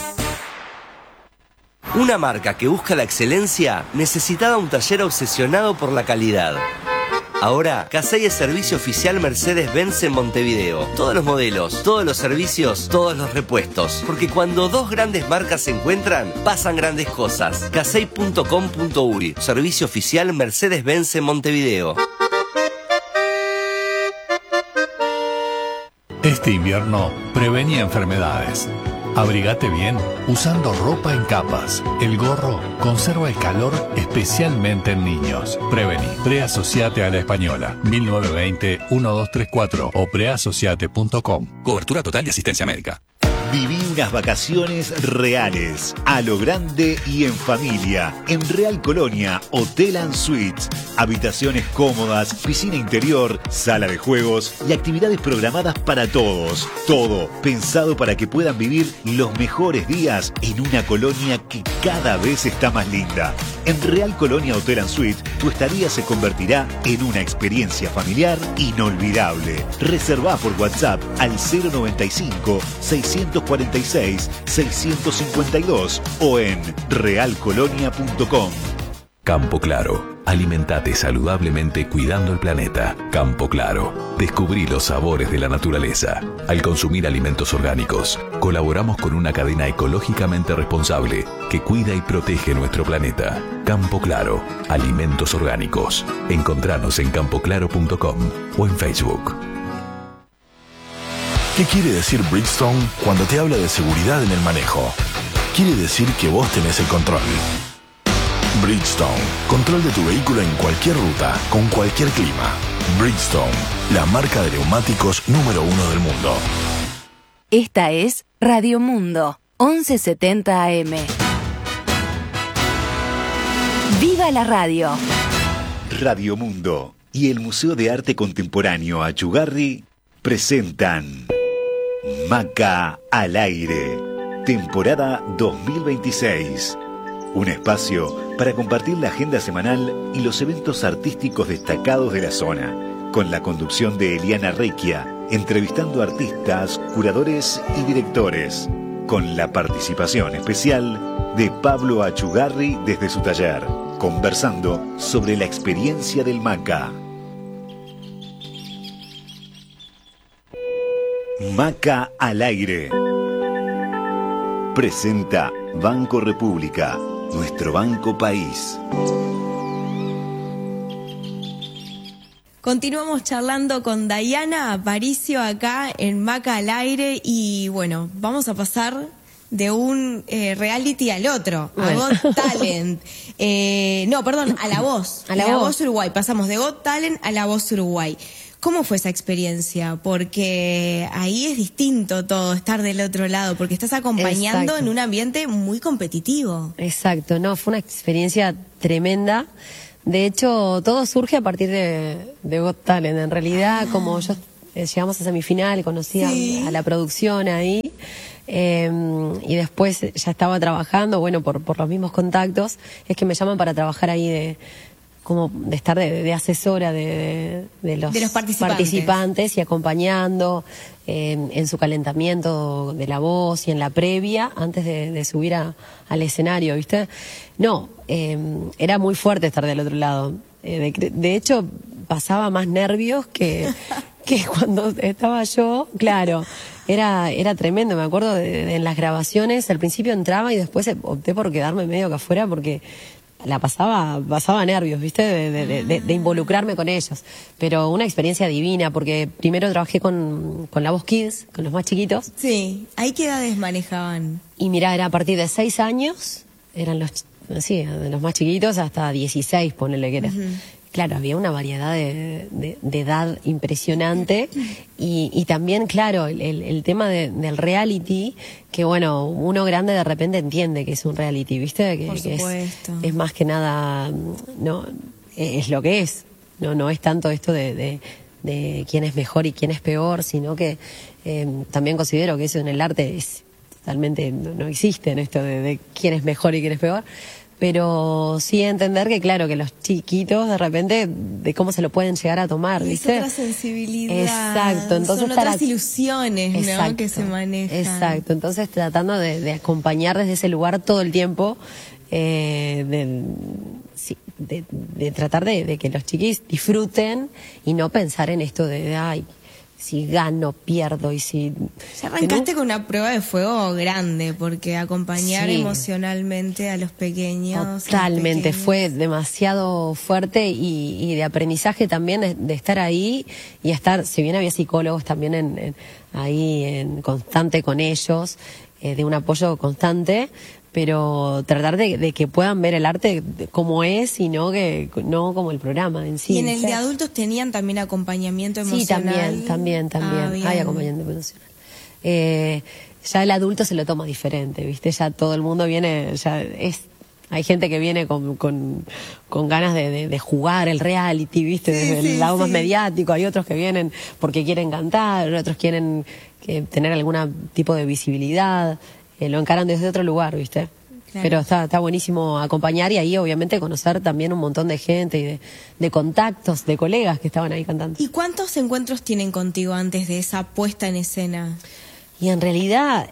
Una marca que busca la excelencia necesitaba un taller obsesionado por la calidad. Ahora, Casey es servicio oficial Mercedes-Benz en Montevideo. Todos los modelos, todos los servicios, todos los repuestos. Porque cuando dos grandes marcas se encuentran, pasan grandes cosas. Casey.com.uy. Servicio oficial Mercedes-Benz en Montevideo. Este invierno, prevení enfermedades. Abrigate bien usando ropa en capas. El gorro conserva el calor especialmente en niños. Prevení. Preasociate a la Española. 1920-1234 o preasociate.com. Cobertura total de asistencia médica. Viví unas vacaciones reales, a lo grande y en familia, en Real Colonia, Hotel & Suites. Habitaciones cómodas, piscina interior, sala de juegos y actividades programadas para todos. Todo pensado para que puedan vivir los mejores días en una colonia que cada vez está más linda. En Real Colonia Hotel & Suites, tu estadía se convertirá en una experiencia familiar inolvidable. Reservá por WhatsApp al 095-646-652 o en realcolonia.com. Campo Claro. Alimentate saludablemente cuidando el planeta. Campo Claro. Descubrí los sabores de la naturaleza. Al consumir alimentos orgánicos, colaboramos con una cadena ecológicamente responsable que cuida y protege nuestro planeta. Campo Claro. Alimentos orgánicos. Encontranos en campoclaro.com o en Facebook. ¿Qué quiere decir Bridgestone cuando te habla de seguridad en el manejo? Quiere decir que vos tenés el control. Bridgestone, control de tu vehículo en cualquier ruta, con cualquier clima. Bridgestone, la marca de neumáticos número 1 del mundo. Esta es Radio Mundo, 1170 AM. ¡Viva la radio! Radio Mundo y el Museo de Arte Contemporáneo Achugarri presentan Maca al Aire, temporada 2026. Un espacio para compartir la agenda semanal y los eventos artísticos destacados de la zona, con la conducción de Eliana Recchia, entrevistando artistas curadores y directores, con la participación especial de Pablo Achugarri desde su taller, conversando sobre la experiencia del Maca. Maca al aire. Presenta Banco República, nuestro banco país. Continuamos charlando con Dayana Aparicio acá en Maca al aire y bueno, vamos a pasar de un reality al otro, a Got Talent. A La Voz. A La Voz Uruguay. Pasamos de Got Talent a La Voz Uruguay. ¿Cómo fue esa experiencia? Porque ahí es distinto todo, estar del otro lado, porque estás acompañando en un ambiente muy competitivo. Exacto, no, fue una experiencia tremenda. De hecho, todo surge a partir de Got Talent. En realidad, como yo llegamos a semifinal, conocí a la producción ahí, y después ya estaba trabajando, bueno, por los mismos contactos, es que me llaman para trabajar ahí de estar de asesora de los participantes y acompañando en su calentamiento de la voz y en la previa antes de subir al escenario, ¿viste? No, era muy fuerte estar del otro lado. De hecho, pasaba más nervios que cuando estaba yo, claro. Era tremendo, me acuerdo en las grabaciones, al principio entraba y después opté por quedarme medio que afuera porque pasaba nervios, ¿viste? De involucrarme con ellos. Pero una experiencia divina, porque primero trabajé con La Voz Kids, con los más chiquitos. Sí, ¿ahí qué edades manejaban? Y mirá, era a partir de 6 años, eran de los más chiquitos hasta 16, ponele que era. Claro, había una variedad de edad impresionante y también, claro, el tema del reality, que bueno, uno grande de repente entiende que es un reality, ¿viste? Por supuesto. Es más que nada, no, es lo que es. No es tanto esto de quién es mejor y quién es peor, sino que también considero que eso en el arte es totalmente, no existe en esto de quién es mejor y quién es peor. Pero sí entender que, claro, que los chiquitos de repente, de cómo se lo pueden llegar a tomar, ¿viste? Es otra sensibilidad. Exacto. Entonces, son otras ilusiones, ¿no? Que se manejan. Exacto. Entonces, tratando de acompañar desde ese lugar todo el tiempo, de tratar de que los chiquis disfruten y no pensar en esto ay, si gano, pierdo y si... Ya arrancaste con una prueba de fuego grande, porque acompañar emocionalmente a los pequeños... Totalmente, fue demasiado fuerte y de aprendizaje también de estar ahí y estar, si bien había psicólogos también ahí en constante con ellos, de un apoyo constante, pero tratar de que puedan ver el arte como es y no como el programa en sí. ¿Y en el de adultos tenían también acompañamiento emocional? Sí, también. Hay acompañamiento emocional. Ya el adulto se lo toma diferente, ¿viste? Ya todo el mundo viene, hay gente que viene con ganas de jugar el reality, ¿viste? Desde el lado más mediático. Hay otros que vienen porque quieren cantar, otros quieren tener algún tipo de visibilidad. Lo encaran desde otro lugar, ¿viste? Claro. Pero está buenísimo acompañar y ahí obviamente conocer también un montón de gente y de contactos, de colegas que estaban ahí cantando. ¿Y cuántos encuentros tienen contigo antes de esa puesta en escena? Y en realidad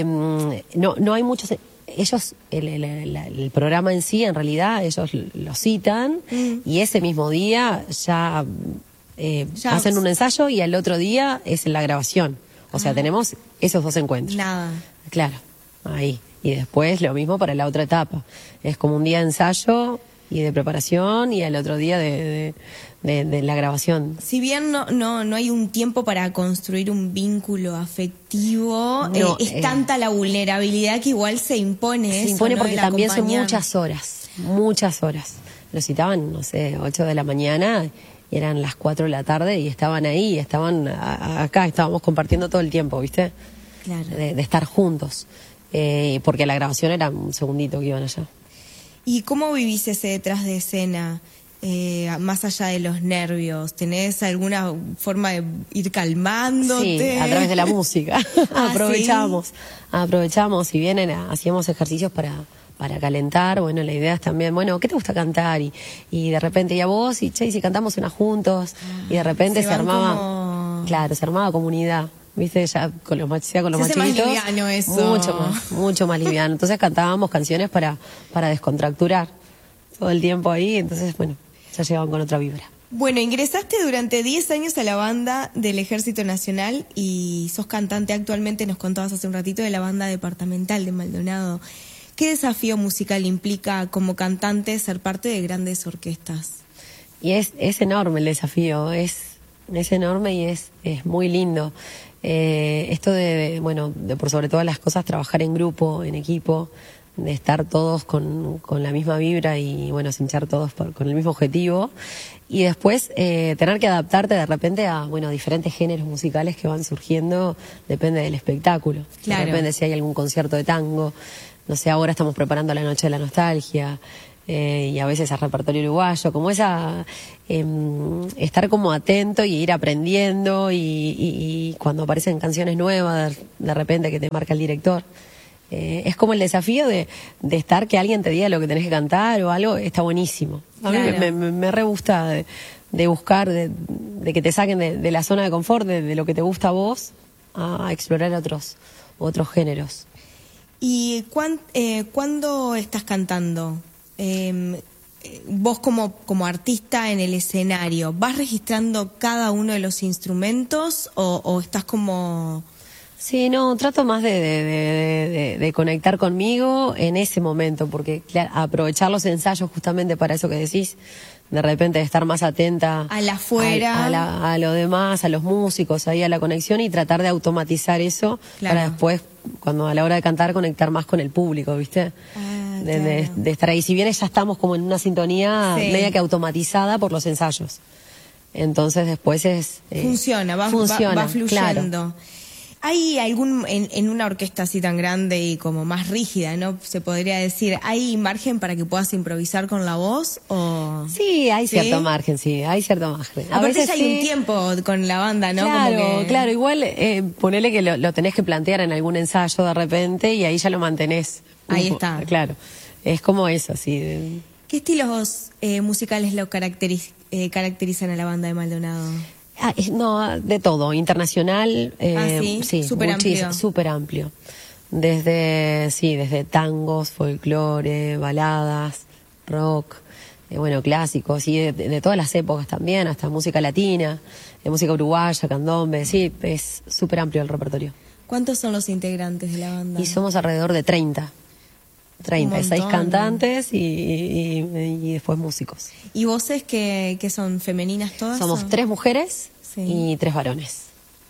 no hay muchos... Ellos, el programa en sí, en realidad, ellos lo citan y ese mismo día ya hacen un ensayo y al otro día es la grabación. O sea, tenemos esos 2 encuentros. Nada. Claro, ahí. Y después lo mismo para la otra etapa. Es como un día de ensayo y de preparación y el otro día de la grabación. Si bien no hay un tiempo para construir un vínculo afectivo, es tanta la vulnerabilidad que igual se impone. Se impone porque también son muchas horas. Lo citaban, 8 de la mañana y eran las 4 de la tarde y estaban ahí, estaban acá, estábamos compartiendo todo el tiempo, ¿viste? Claro. De estar juntos. Porque la grabación era un segundito que iban allá. ¿Y cómo vivís ese detrás de escena? Más allá de los nervios, ¿tenés alguna forma de ir calmándote? Sí, a través de la música. Aprovechamos, si bien hacíamos ejercicios para calentar, bueno, la idea es también, bueno, ¿qué te gusta cantar? Y de repente, y a vos, y si cantamos una juntos, y de repente se armaba comunidad, ¿viste? Ya con los machitos. Más liviano eso. Mucho más liviano. Entonces cantábamos canciones para descontracturar todo el tiempo ahí, entonces, bueno, ya llegaban con otra vibra. Bueno, ingresaste durante 10 años a la banda del Ejército Nacional y sos cantante actualmente, nos contabas hace un ratito, de la banda departamental de Maldonado. ¿Qué desafío musical implica como cantante ser parte de grandes orquestas? Y es enorme el desafío, es enorme y es muy lindo. Esto de por sobre todas las cosas, trabajar en grupo, en equipo, de estar todos con la misma vibra y, bueno, hinchar todos con el mismo objetivo. Y después tener que adaptarte de repente a, diferentes géneros musicales que van surgiendo, depende del espectáculo. Claro. Depende si hay algún concierto de tango. No sé, ahora estamos preparando la Noche de la Nostalgia, y a veces a repertorio uruguayo, como esa, estar como atento y ir aprendiendo y cuando aparecen canciones nuevas, de repente que te marca el director. Es como el desafío de estar, que alguien te diga lo que tenés que cantar o algo, está buenísimo. A mí me re gusta de buscar, de que te saquen de la zona de confort, de lo que te gusta a vos, a explorar otros géneros. ¿Y cuándo estás cantando? Vos como artista en el escenario, ¿vas registrando cada uno de los instrumentos o estás como...? Sí, no, trato más de conectar conmigo en ese momento, porque aprovechar los ensayos justamente para eso que decís, de repente de estar más atenta a la afuera, a lo demás, a los músicos, ahí a la conexión y tratar de automatizar eso para después, cuando a la hora de cantar, conectar más con el público, ¿viste? De estar ahí. Si bien ya estamos como en una sintonía media que automatizada por los ensayos. Entonces después funciona, va fluyendo. Claro. ¿Hay algún, en una orquesta así tan grande y como más rígida, ¿no? Se podría decir, ¿hay margen para que puedas improvisar con la voz? O... Sí, hay cierto margen, sí, hay cierto margen. A veces hay un tiempo con la banda, ¿no? Claro, igual ponele que lo tenés que plantear en algún ensayo de repente y ahí ya lo mantenés. Ahí está. Claro, es como eso, sí. ¿Qué estilos musicales lo caracterizan a la banda de Maldonado? No, de todo, internacional, sí, súper amplio. Súper amplio. Desde tangos, folclore, baladas, rock, clásicos, y de todas las épocas también, hasta música latina, música uruguaya, candombe, sí, es súper amplio el repertorio. ¿Cuántos son los integrantes de la banda? Y somos alrededor de 36 cantantes y después músicos. ¿Y voces que son femeninas todas? Somos 3 mujeres y 3 varones.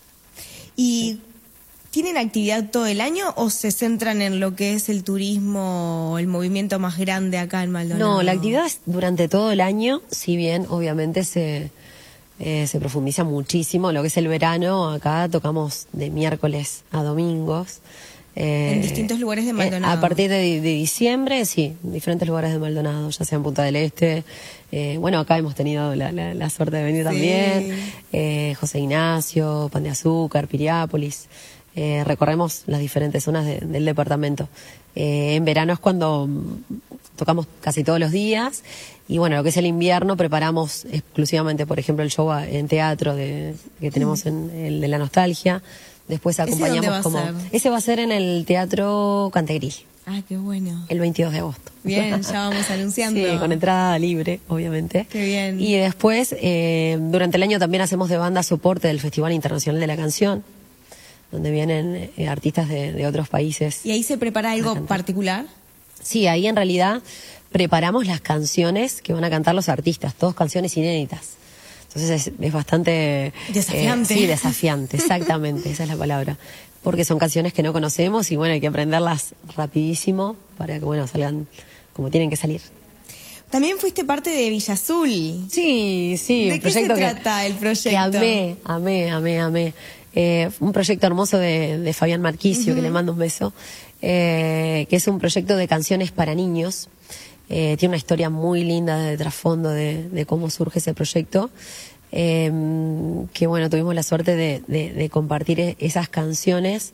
¿Y tienen actividad todo el año o se centran en lo que es el turismo o el movimiento más grande acá en Maldonado? No, la actividad es durante todo el año, si bien obviamente se profundiza muchísimo. Lo que es el verano, acá tocamos de miércoles a domingos. En distintos lugares de Maldonado. A partir de diciembre, sí, en diferentes lugares de Maldonado, ya sea en Punta del Este. Acá hemos tenido la suerte de venir también. José Ignacio, Pan de Azúcar, Piriápolis. Recorremos las diferentes zonas del departamento. En verano es cuando tocamos casi todos los días. Y lo que es el invierno, preparamos exclusivamente, por ejemplo, el show en teatro que tenemos en el de la Nostalgia. Después acompañamos Ese va a ser en el Teatro Cantegril. Ah, qué bueno. El 22 de agosto. Bien, ya vamos anunciando. Sí, con entrada libre, obviamente. Qué bien. Y después, durante el año también hacemos de banda soporte del Festival Internacional de la Canción, donde vienen artistas de otros países. ¿Y ahí se prepara algo particular? Sí, ahí en realidad preparamos las canciones que van a cantar los artistas, todas canciones inéditas. Entonces es bastante... Desafiante. Sí, desafiante, exactamente, esa es la palabra. Porque son canciones que no conocemos y hay que aprenderlas rapidísimo para que salgan como tienen que salir. También fuiste parte de Villa Azul. Sí. ¿De qué se trata el proyecto? Que amé. Un proyecto hermoso de Fabián Marquicio, que le mando un beso, que es un proyecto de canciones para niños. Tiene una historia muy linda de trasfondo de cómo surge ese proyecto, que tuvimos la suerte de compartir esas canciones,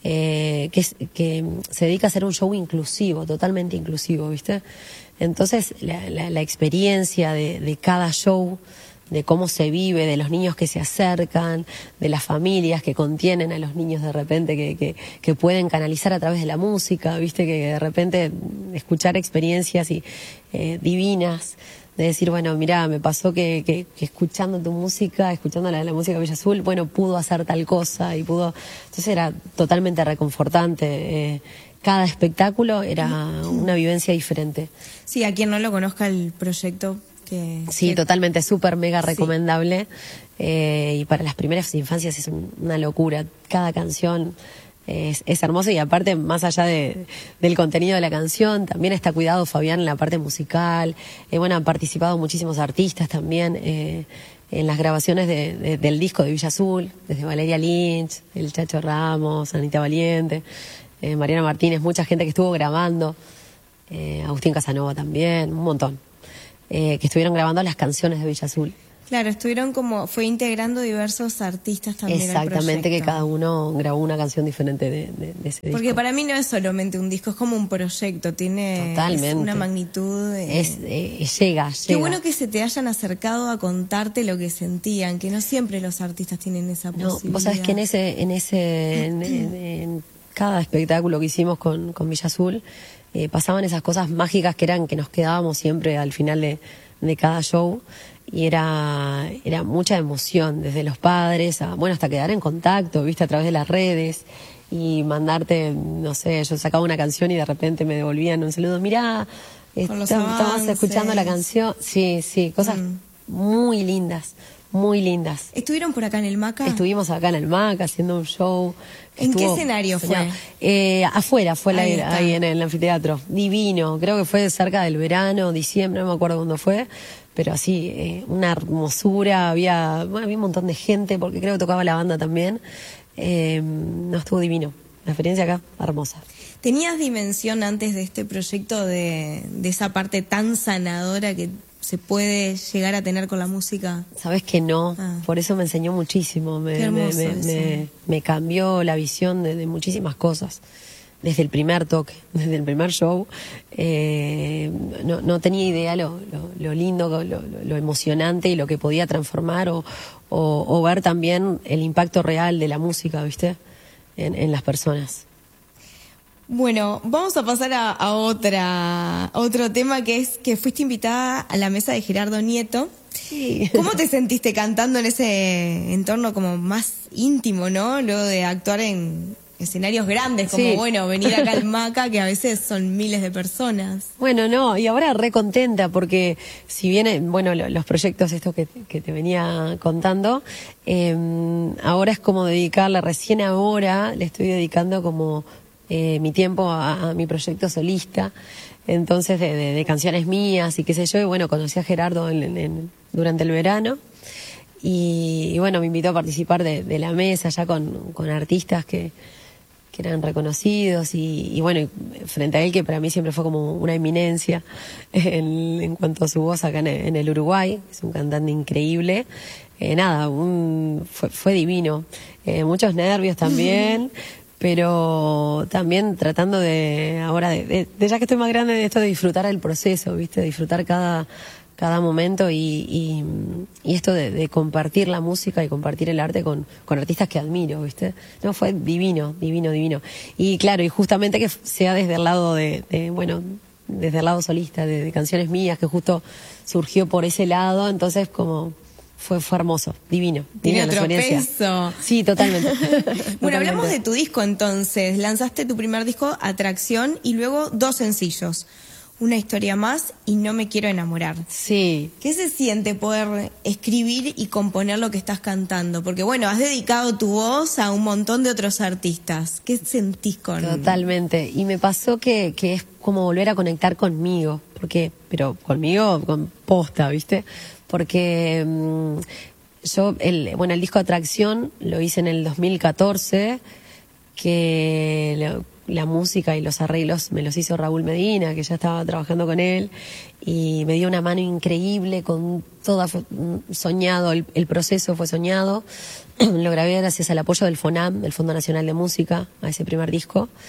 que se dedica a hacer un show inclusivo, totalmente inclusivo, ¿viste? Entonces la experiencia de cada show, cómo se vive, de los niños que se acercan, de las familias que contienen a los niños de repente, que pueden canalizar a través de la música, viste, que de repente escuchar experiencias divinas, de decir, bueno, mirá, me pasó que escuchando tu música, escuchando la música de Villa Azul, bueno, pudo hacer tal cosa y pudo... Entonces era totalmente reconfortante. Cada espectáculo era una vivencia diferente. Sí, a quien no lo conozca el proyecto... Sí, totalmente, súper mega recomendable. Y para las primeras infancias es una locura. Cada canción es hermosa y aparte, más allá del contenido de la canción, también está cuidado Fabián en la parte musical. Bueno, han participado muchísimos artistas también en las grabaciones del disco de Villa Azul, desde Valeria Lynch, el Chacho Ramos, Anita Valiente, Mariana Martínez, mucha gente que estuvo grabando, Agustín Casanova también, un montón. Que estuvieron grabando las canciones de Villa Azul. Claro, fue integrando diversos artistas también. Exactamente, que cada uno grabó una canción diferente de ese disco. Porque para mí no es solamente un disco, es como un proyecto, tiene una magnitud. Llega. Qué bueno que se te hayan acercado a contarte lo que sentían, que no siempre los artistas tienen esa posibilidad. Vos sabés que en cada espectáculo que hicimos con Villa Azul, pasaban esas cosas mágicas que nos quedábamos siempre al final de cada show, y era mucha emoción, desde los padres hasta quedar en contacto, viste, a través de las redes, y mandarte, no sé, yo sacaba una canción y de repente me devolvían un saludo, mirá, estamos escuchando la canción, sí, cosas muy lindas. Muy lindas. ¿Estuvieron por acá en el MACA? Estuvimos acá en el MACA haciendo un show. ¿En qué escenario fue? Afuera, fue ahí en el anfiteatro. Divino, creo que fue cerca del verano, diciembre, no me acuerdo cuándo fue, pero así, una hermosura, había un montón de gente, porque creo que tocaba la banda también. No, estuvo divino. La experiencia acá, hermosa. ¿Tenías dimensión antes de este proyecto de esa parte tan sanadora que se puede llegar a tener con la música? Sabes que no, por eso me enseñó muchísimo, me cambió la visión de muchísimas cosas, desde el primer toque, desde el primer show. No tenía idea lo lindo, lo emocionante y lo que podía transformar o ver también el impacto real de la música, ¿viste? En las personas. Bueno, vamos a pasar a otro tema, que es que fuiste invitada a la mesa de Gerardo Nieto. Sí. ¿Cómo te sentiste cantando en ese entorno como más íntimo, no? Luego de actuar en escenarios grandes, como venir acá al MACA, que a veces son miles de personas. Bueno, no, y ahora re contenta, porque si bien, los proyectos estos que te venía contando, ahora es como dedicarle, recién ahora le estoy dedicando como mi tiempo a mi proyecto solista, entonces de canciones mías y qué sé yo, y bueno, conocí a Gerardo durante el verano y me invitó a participar de la mesa ya con artistas que eran reconocidos y frente a él, que para mí siempre fue como una eminencia en cuanto a su voz acá en el Uruguay, es un cantante increíble. Fue divino, muchos nervios también. Pero también tratando ahora ya que estoy más grande, de esto de disfrutar el proceso, ¿viste? Disfrutar cada momento y esto de compartir la música y compartir el arte con artistas que admiro, ¿viste? No, fue divino. Y claro, y justamente que sea desde el lado desde el lado solista, de canciones mías, que justo surgió por ese lado, entonces como... Fue hermoso, divino. Tiene la otro experiencia. peso. Sí, totalmente. Bueno, hablamos de tu disco entonces. Lanzaste tu primer disco, Atracción, y luego 2 sencillos. Una historia más y No me quiero enamorar. Sí. ¿Qué se siente poder escribir y componer lo que estás cantando? Porque has dedicado tu voz a un montón de otros artistas. ¿Qué sentís con...? Totalmente. Y me pasó que es como volver a conectar conmigo. Pero conmigo, con posta, ¿viste? Porque yo, el disco Atracción lo hice en el 2014, que la música y los arreglos me los hizo Raúl Medina, que ya estaba trabajando con él, y me dio una mano increíble con todo soñado, el proceso fue soñado. Lo grabé gracias al apoyo del FONAM, del Fondo Nacional de Música, a ese primer disco.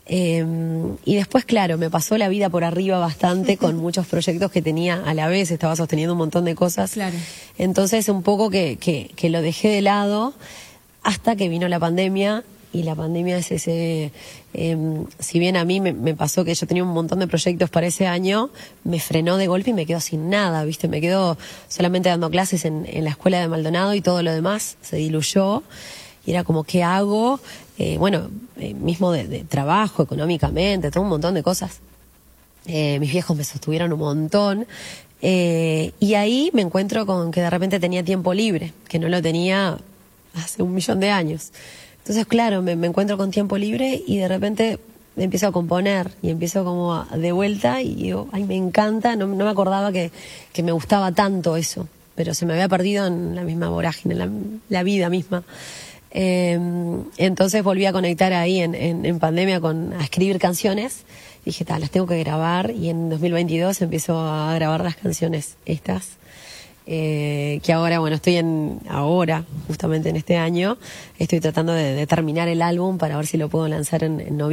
Y después, claro, me pasó la vida por arriba bastante con muchos proyectos que tenía a la vez, estaba sosteniendo un montón de cosas. Claro. Entonces, un poco que lo dejé de lado hasta que vino la pandemia. Y la pandemia es ese, si bien a mí me pasó que yo tenía un montón de proyectos para ese año, me frenó de golpe y me quedo sin nada, ¿viste? Me quedo solamente dando clases en la escuela de Maldonado y todo lo demás se diluyó. Y era como, ¿qué hago? Mismo de trabajo, económicamente, todo un montón de cosas. Mis viejos me sostuvieron un montón. Y ahí me encuentro con que de repente tenía tiempo libre, que no lo tenía hace 1.000.000 de años. Entonces, claro, me encuentro con tiempo libre y de repente empiezo a componer y empiezo como de vuelta y digo, ay, me encanta, no me acordaba que me gustaba tanto eso, pero se me había perdido en la misma vorágine, en la vida misma. Entonces volví a conectar ahí en pandemia a escribir canciones. Dije, las tengo que grabar y en 2022 empiezo a grabar las canciones estas. Que ahora, estoy justamente en este año, estoy tratando de terminar el álbum para ver si lo puedo lanzar en noviembre.